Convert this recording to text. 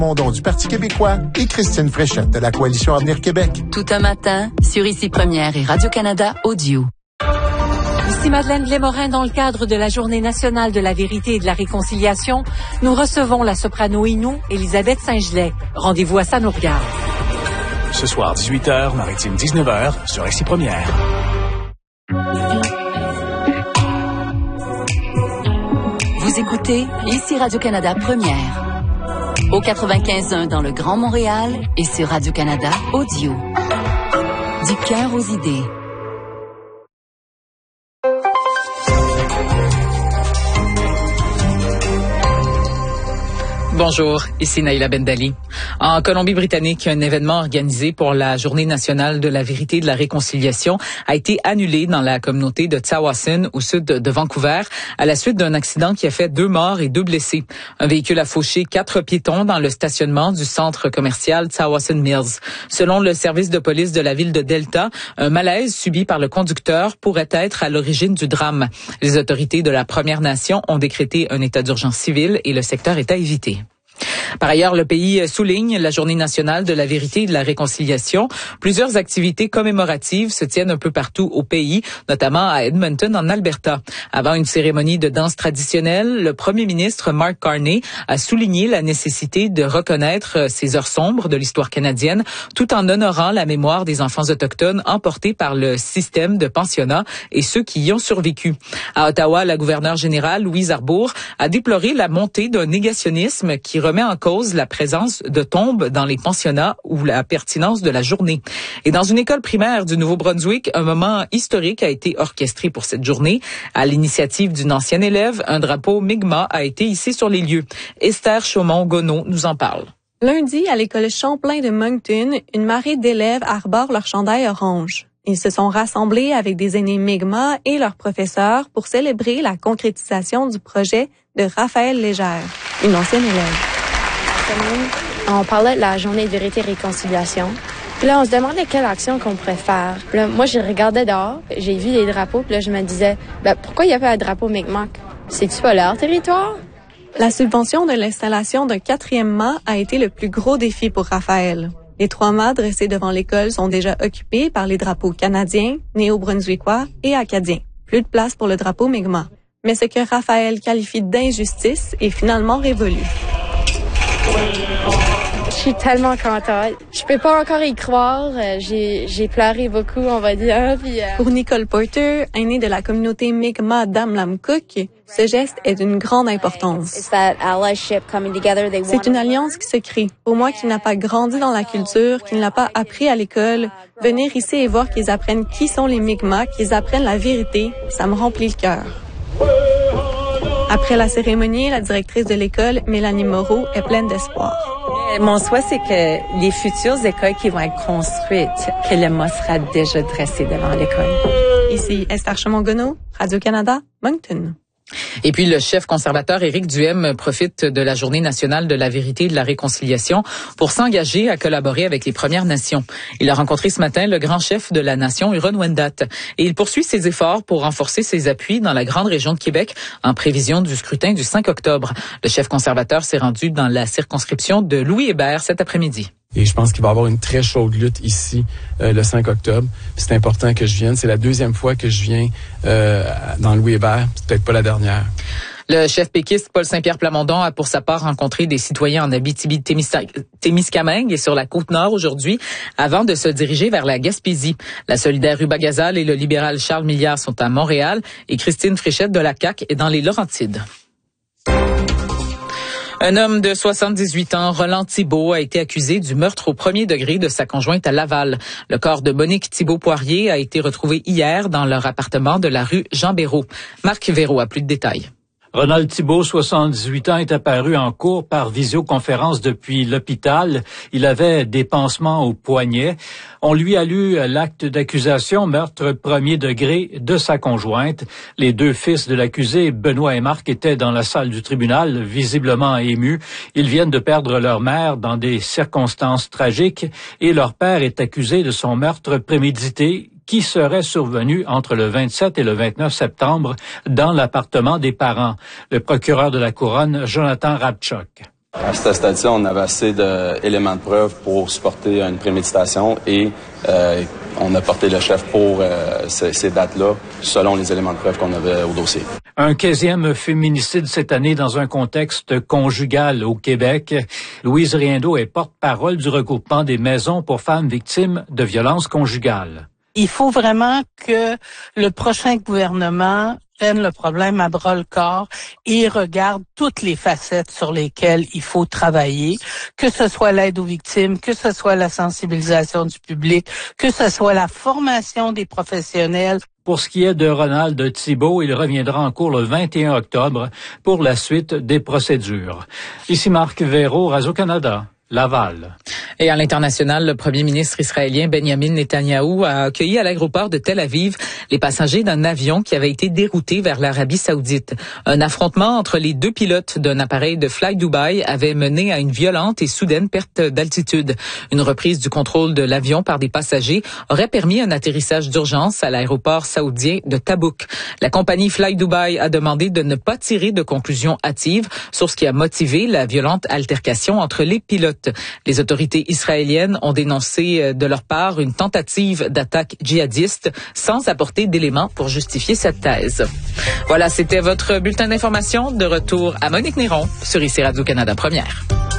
Mondon du Parti québécois et Christine Fréchette de la Coalition Avenir Québec. Tout un matin, sur Ici Première et Radio-Canada Audio. Ici Madeleine Blais-Morin, dans le cadre de la Journée nationale de la vérité et de la réconciliation, nous recevons la soprano Innu, Elisabeth Saint-Gelais. Rendez-vous à Ça nous regarde. Ce soir, 18h, Maritime 19h, sur Ici Première. Vous écoutez Ici Radio-Canada Première. Au 95.1 dans le Grand Montréal et sur Radio-Canada Audio. Du cœur aux idées. Bonjour, ici Naïla Bendali. En Colombie-Britannique, un événement organisé pour la Journée nationale de la vérité et de la réconciliation a été annulé dans la communauté de Tsawwassen, au sud de Vancouver, à la suite d'un accident qui a fait 2 morts et 2 blessés. Un véhicule a fauché 4 piétons dans le stationnement du centre commercial Tsawwassen Mills. Selon le service de police de la ville de Delta, un malaise subi par le conducteur pourrait être à l'origine du drame. Les autorités de la Première Nation ont décrété un état d'urgence civile et le secteur est à éviter. Par ailleurs, le pays souligne la Journée nationale de la vérité et de la réconciliation. Plusieurs activités commémoratives se tiennent un peu partout au pays, notamment à Edmonton, en Alberta. Avant une cérémonie de danse traditionnelle, le premier ministre Mark Carney a souligné la nécessité de reconnaître ces heures sombres de l'histoire canadienne, tout en honorant la mémoire des enfants autochtones emportés par le système de pensionnat et ceux qui y ont survécu. À Ottawa, la gouverneure générale Louise Arbour a déploré la montée d'un négationnisme qui remet en cause la présence de tombes dans les pensionnats ou la pertinence de la journée. Et dans une école primaire du Nouveau-Brunswick, un moment historique a été orchestré pour cette journée. À l'initiative d'une ancienne élève, un drapeau Mi'kmaq a été hissé sur les lieux. Esther Chaumont-Gonneau nous en parle. Lundi, à l'école Champlain de Moncton, une marée d'élèves arbore leur chandail orange. Ils se sont rassemblés avec des aînés Mi'kmaq et leurs professeurs pour célébrer la concrétisation du projet de Raphaël Légère, une ancienne élève. On parlait de la journée de vérité et réconciliation. Puis là, on se demandait quelle action qu'on pourrait faire. Puis là, moi, je regardais dehors, j'ai vu les drapeaux, puis là, je me disais, pourquoi il n'y a pas un drapeau Mi'kmaq? C'est-tu pas leur territoire? La subvention de l'installation d'un 4e mât a été le plus gros défi pour Raphaël. Les 3 mâts dressés devant l'école sont déjà occupés par les drapeaux canadiens, néo-brunswickois et acadiens. Plus de place pour le drapeau Mi'kmaq. Mais ce que Raphaël qualifie d'injustice est finalement révolu. Je suis tellement contente. Je peux pas encore y croire. J'ai pleuré beaucoup, on va dire. Puis, Pour Nicole Porter, aînée de la communauté Mi'kmaq d'Amlamcook, ce geste est d'une grande importance. C'est une alliance qui se crée. Pour moi qui n'a pas grandi dans la culture, qui ne l'a pas appris à l'école, venir ici et voir qu'ils apprennent qui sont les Mi'kmaq, qu'ils apprennent la vérité, ça me remplit le cœur. Après la cérémonie, la directrice de l'école, Mélanie Moreau, est pleine d'espoir. Mon souhait, c'est que les futures écoles qui vont être construites, que le mât sera déjà dressé devant l'école. Ici Esther Chaumont-Gonneau, Radio-Canada, Moncton. Et puis, le chef conservateur Éric Duhem profite de la Journée nationale de la vérité et de la réconciliation pour s'engager à collaborer avec les Premières Nations. Il a rencontré ce matin le grand chef de la nation, Huron-Wendat, et il poursuit ses efforts pour renforcer ses appuis dans la grande région de Québec en prévision du scrutin du 5 octobre. Le chef conservateur s'est rendu dans la circonscription de Louis-Hébert cet après-midi. Et je pense qu'il va y avoir une très chaude lutte ici le 5 octobre. Puis c'est important que je vienne. C'est la 2e fois que je viens dans Louis-Hébert. C'est peut-être pas la dernière. Le chef péquiste Paul Saint-Pierre Plamondon a pour sa part rencontré des citoyens en Abitibi-Témiscamingue et sur la Côte-Nord aujourd'hui avant de se diriger vers la Gaspésie. La solidaire Ruba Gazal et le libéral Charles Milliard sont à Montréal et Christine Fréchette de la CAQ est dans les Laurentides. Un homme de 78 ans, Roland Thibault, a été accusé du meurtre au premier degré de sa conjointe à Laval. Le corps de Monique Thibault-Poirier a été retrouvé hier dans leur appartement de la rue Jean-Béraud. Marc Véraud a plus de détails. Ronald Thibault, 78 ans, est apparu en cours par visioconférence depuis l'hôpital. Il avait des pansements au poignet. On lui a lu l'acte d'accusation, meurtre premier degré de sa conjointe. Les 2 fils de l'accusé, Benoît et Marc, étaient dans la salle du tribunal, visiblement émus. Ils viennent de perdre leur mère dans des circonstances tragiques et leur père est accusé de son meurtre prémédité qui serait survenu entre le 27 et le 29 septembre dans l'appartement des parents. Le procureur de la Couronne, Jonathan Rabchuk. À ce stade-ci, on avait assez d'éléments de preuve pour supporter une préméditation et on a porté le chef pour ces dates-là, selon les éléments de preuve qu'on avait au dossier. Un 15e féminicide cette année dans un contexte conjugal au Québec. Louise Riendeau est porte-parole du regroupement des maisons pour femmes victimes de violences conjugales. Il faut vraiment que le prochain gouvernement prenne le problème à bras-le-corps et regarde toutes les facettes sur lesquelles il faut travailler, que ce soit l'aide aux victimes, que ce soit la sensibilisation du public, que ce soit la formation des professionnels. Pour ce qui est de Ronald Thibault, il reviendra en cours le 21 octobre pour la suite des procédures. Ici Marc Véraud, Radio-Canada. Laval. Et à l'international, le premier ministre israélien Benjamin Netanyahou a accueilli à l'aéroport de Tel Aviv les passagers d'un avion qui avait été dérouté vers l'Arabie Saoudite. Un affrontement entre les deux pilotes d'un appareil de Fly Dubai avait mené à une violente et soudaine perte d'altitude. Une reprise du contrôle de l'avion par des passagers aurait permis un atterrissage d'urgence à l'aéroport saoudien de Tabouk. La compagnie Fly Dubai a demandé de ne pas tirer de conclusions hâtives sur ce qui a motivé la violente altercation entre les pilotes. Les autorités israéliennes ont dénoncé de leur part une tentative d'attaque djihadiste sans apporter d'éléments pour justifier cette thèse. Voilà, c'était votre bulletin d'information. De retour à Monique Néron sur ici Radio-Canada Première.